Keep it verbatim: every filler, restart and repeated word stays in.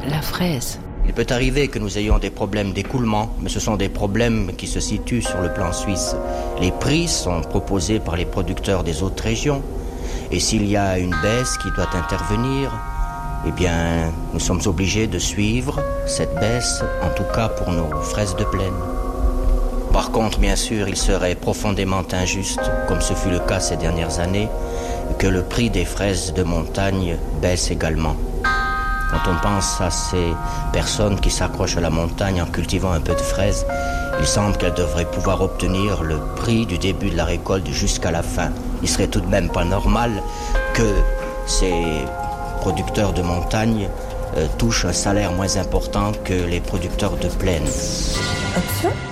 la fraise. Il peut arriver que nous ayons des problèmes d'écoulement, mais ce sont des problèmes qui se situent sur le plan suisse. Les prix sont proposés par les producteurs des autres régions. Et s'il y a une baisse qui doit intervenir, eh bien, nous sommes obligés de suivre cette baisse, en tout cas pour nos fraises de plaine. Par contre, bien sûr, il serait profondément injuste, comme ce fut le cas ces dernières années, que le prix des fraises de montagne baisse également. Quand on pense à ces personnes qui s'accrochent à la montagne en cultivant un peu de fraises, il semble qu'elles devraient pouvoir obtenir le prix du début de la récolte jusqu'à la fin. Il serait tout de même pas normal que ces producteurs de montagne euh, touchent un salaire moins important que les producteurs de plaine. Option